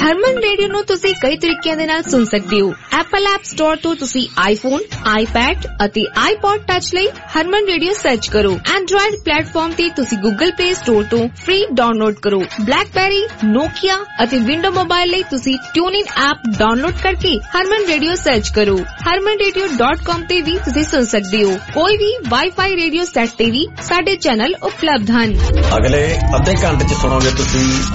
ਹਰਮਨ radio ਨੂੰ ਤੁਸੀਂ ਕਈ ਤਰੀਕਿਆਂ ਦੇ ਨਾਲ ਸੁਣ ਸਕਦੇ ਹੋ। ਐਪਲ ਐਪ ਸਟੋਰ ਤੋਂ ਤੁਸੀਂ ਆਈਫੋਨ, ਆਈਪੈਡ ਅਤੇ ਆਈਪੌਡ ਟੱਚ ਲਈ ਹਰਮਨ ਰੇਡੀਓ ਸਰਚ ਕਰੋ। ਐਂਡਰੋਇਡ ਪਲੇਟਫਾਰਮ ਤੇ ਤੁਸੀਂ ਗੂਗਲ ਪਲੇ ਸਟੋਰ ਤੋਂ ਫ੍ਰੀ ਡਾਊਨਲੋਡ ਕਰੋ। ਬਲੈਕਬੈਰੀ, ਨੋਕੀਆ ਅਤੇ ਵਿੰਡੋ ਮੋਬਾਈਲ ਲਈ ਤੁਸੀਂ ਟਿਊਨਇਨ ਐਪ ਡਾਊਨਲੋਡ ਕਰਕੇ ਹਰਮਨ ਰੇਡੀਓ ਸਰਚ ਕਰੋ। harmanradio.com ਤੇ ਵੀ ਤੁਸੀਂ ਸੁਣ ਸਕਦੇ ਹੋ। ਕੋਈ ਵੀ ਵਾਈਫਾਈ ਰੇਡੀਓ ਸੈੱਟ ਤੇ ਵੀ ਸਾਡੇ ਚੈਨਲ ਉਪਲਬਧ ਹਨ। ਅਗਲੇ ਅੱਧੇ ਘੰਟੇ 'ਚ ਸੁਣੋਗੇ ਤੁਸੀਂ